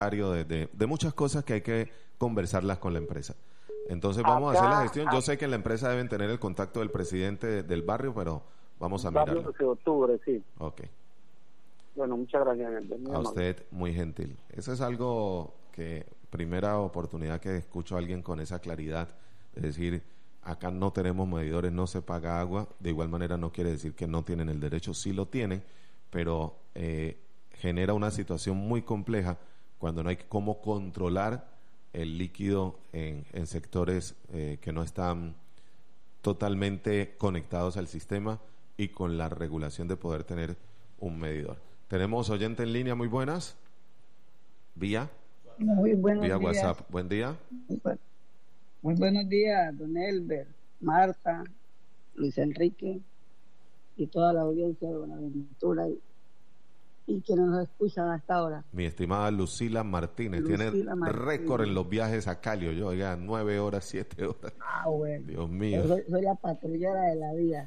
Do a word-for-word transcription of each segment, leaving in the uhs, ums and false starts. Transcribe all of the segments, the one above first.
de, de, de muchas cosas que hay que conversarlas con la empresa. Entonces vamos a hacer la gestión. Yo sé que en la empresa deben tener el contacto del presidente de- del barrio, pero vamos a Barrio mirarlo. de octubre, sí. Ok. Bueno, muchas gracias, Nelson. Muy A amable. usted, muy gentil. Eso es algo que, primera oportunidad que escucho a alguien con esa claridad, es decir, acá no tenemos medidores, no se paga agua, de igual manera no quiere decir que no tienen el derecho, sí lo tienen, pero eh, genera una situación muy compleja cuando no hay cómo controlar el líquido en, en sectores eh, que no están totalmente conectados al sistema y con la regulación de poder tener un medidor. Tenemos oyente en línea, muy buenas. Vía, Muy buenos vía días. WhatsApp. Buen día. Muy, bu- muy buenos días, don Elber, Marta, Luis Enrique y toda la audiencia de Buenaventura y, y quienes nos escuchan hasta ahora. Mi estimada Lucila Martínez, tiene Lucila récord en Martínez. los viajes a Cali. Yo, oiga, nueve horas, siete horas. Ah, bueno. Dios Yo mío. soy, soy la patrullera de la vía.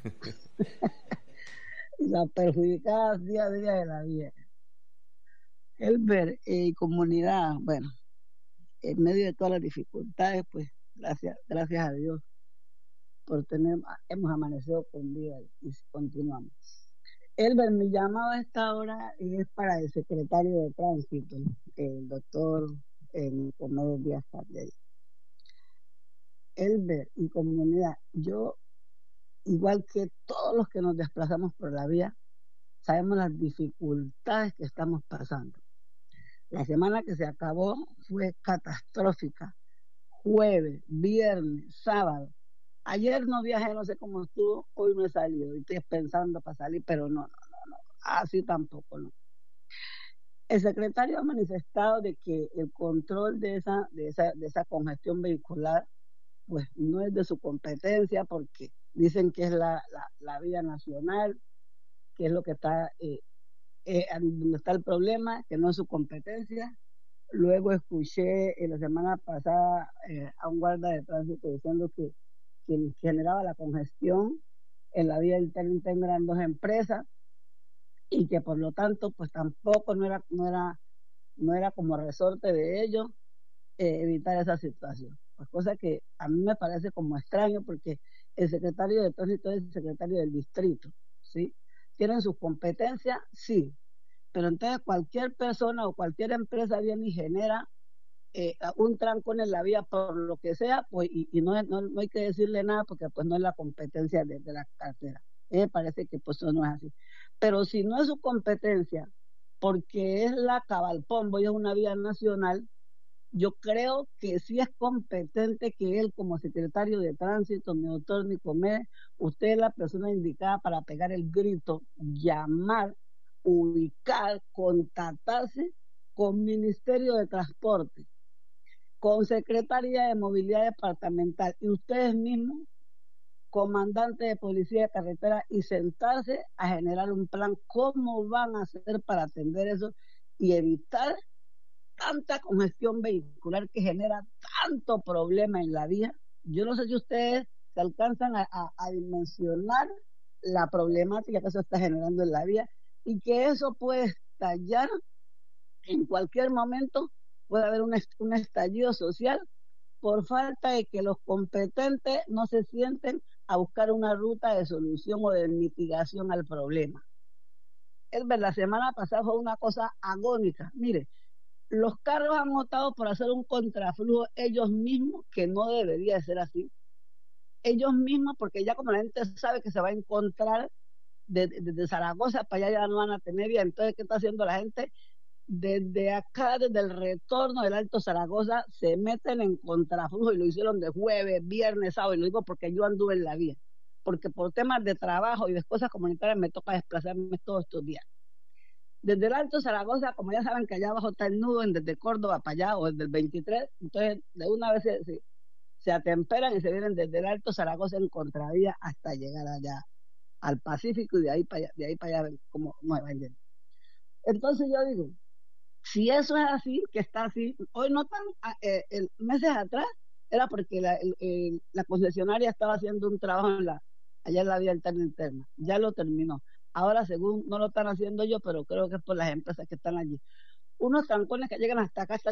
Y la perjudicada día a día de la vía. Elber y comunidad, bueno, en medio de todas las dificultades, pues gracias, gracias a Dios por tener, hemos amanecido con vida y continuamos. Elber, mi llamado a esta hora es para el secretario de Tránsito, el doctor eh, Nicomedes Díaz Canel. Elber y comunidad, yo, igual que todos los que nos desplazamos por la vía, sabemos las dificultades que estamos pasando. La semana que se acabó fue catastrófica. Jueves, viernes, sábado. Ayer no viajé, no sé cómo estuvo, hoy no he salido. Y estoy pensando para salir, pero no, no, no, no. Así tampoco, no. El secretario ha manifestado de que el control de esa, de esa, de esa congestión vehicular, pues no es de su competencia, porque dicen que es la, la, la vía nacional, que es lo que está, eh, eh, donde está el problema, que no es su competencia. Luego escuché en la semana pasada eh, a un guarda de tránsito diciendo que quien generaba la congestión en la vía interna eran dos empresas y que por lo tanto pues tampoco no era, no era, no era como resorte de ellos eh, evitar esa situación. Pues cosa que a mí me parece como extraño porque el secretario de tránsito es el secretario del distrito, ¿sí? ¿Tienen sus competencias? Sí. Pero entonces cualquier persona o cualquier empresa viene y genera eh, un trancón en la vía por lo que sea, pues y, y no, no, no hay que decirle nada porque pues no es la competencia de, de la cartera. A mí me parece que pues eso no es así. Pero si no es su competencia, porque es la Cabalpombo y es una vía nacional, yo creo que sí es competente que él como secretario de tránsito, mi doctor Nicomedes, usted es la persona indicada para pegar el grito, llamar, ubicar, contactarse con Ministerio de Transporte, con Secretaría de Movilidad Departamental y ustedes mismos, comandante de Policía de Carretera, y sentarse a generar un plan, cómo van a hacer para atender eso y evitar tanta congestión vehicular que genera tanto problema en la vía. Yo no sé si ustedes se alcanzan a, a, a dimensionar la problemática que eso está generando en la vía y que eso puede estallar en cualquier momento, puede haber un, un estallido social por falta de que los competentes no se sienten a buscar una ruta de solución o de mitigación al problema. Es verdad, la semana pasada fue una cosa agónica. Mire, los carros han optado por hacer un contraflujo ellos mismos, que no debería ser así. Ellos mismos, porque ya como la gente sabe que se va a encontrar desde de, de Zaragoza para allá, ya no van a tener vía. Entonces, ¿qué está haciendo la gente? Desde acá, desde el retorno del Alto Zaragoza, se meten en contraflujo y lo hicieron de jueves, viernes, sábado. Y lo digo porque yo anduve en la vía. Porque por temas de trabajo y de cosas comunitarias me toca desplazarme todos estos días. Desde el Alto Zaragoza, como ya saben que allá abajo está el nudo, desde Córdoba para allá, o desde el veintitrés, entonces de una vez se, se, se atemperan y se vienen desde el Alto Zaragoza en contravía hasta llegar allá al Pacífico y de ahí para allá, de ahí para allá como no va yendo. Entonces yo digo, si eso es así, que está así, hoy no tan, eh, el, meses atrás, era porque la, el, el, la concesionaria estaba haciendo un trabajo en la, allá en la vía alterna interna, ya lo terminó. Ahora, según no lo están haciendo yo, pero creo que es por las empresas que están allí. Unos trancones que llegan hasta acá, hasta